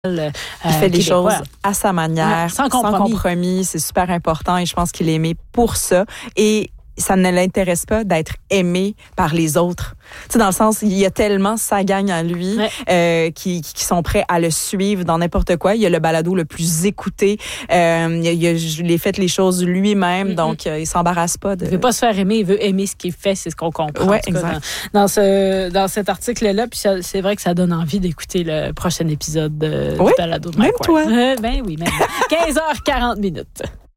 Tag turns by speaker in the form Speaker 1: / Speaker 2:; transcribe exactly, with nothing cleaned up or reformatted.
Speaker 1: Euh,
Speaker 2: il fait les
Speaker 1: québécois.
Speaker 2: choses à sa manière,
Speaker 1: ouais, sans compromis.
Speaker 2: sans compromis. C'est super important et je pense qu'il est aimé pour ça. Et ça ne l'intéresse pas d'être aimé par les autres. Tu sais, dans le sens, il y a tellement sa gang à lui
Speaker 1: ouais.
Speaker 2: euh, qui, qui sont prêts à le suivre dans n'importe quoi. Il y a le balado le plus écouté. Euh, il, a, il, a, il a fait les choses lui-même, mm-hmm. donc euh, il s'embarrasse pas de...
Speaker 1: Il veut pas se faire aimer, il veut aimer ce qu'il fait, c'est ce qu'on comprend.
Speaker 2: Ouais,
Speaker 1: en tout cas,
Speaker 2: exact.
Speaker 1: Dans, dans, ce, dans cet article-là, puis ça, c'est vrai que ça donne envie d'écouter le prochain épisode de,
Speaker 2: oui,
Speaker 1: du balado de
Speaker 2: même
Speaker 1: Mike
Speaker 2: toi.
Speaker 1: Euh, ben oui, même quinze heures quarante minutes.